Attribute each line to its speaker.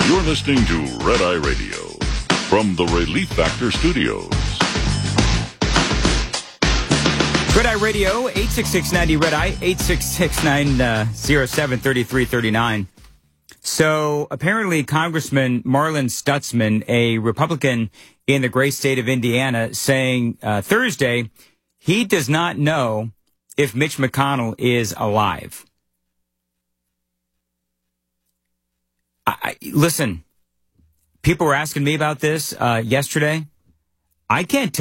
Speaker 1: You're listening to Red Eye Radio from the Relief Factor Studios.
Speaker 2: Red Eye Radio, 866-90 Red Eye, 866-907-3339. So apparently Congressman Marlin Stutzman, a Republican in the great state of Indiana, saying Thursday he does not know if Mitch McConnell is alive. Listen, people were asking me about this yesterday. I can't tell